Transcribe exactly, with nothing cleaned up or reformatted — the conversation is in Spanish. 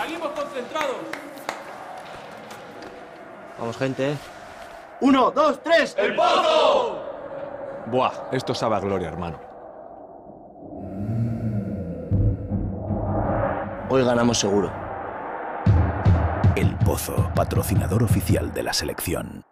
Salimos concentrados. Vamos, gente. Uno, dos, tres. ¡El Pozo! Buah, esto sabe a gloria, hermano. Hoy ganamos seguro. El Pozo, patrocinador oficial de la selección.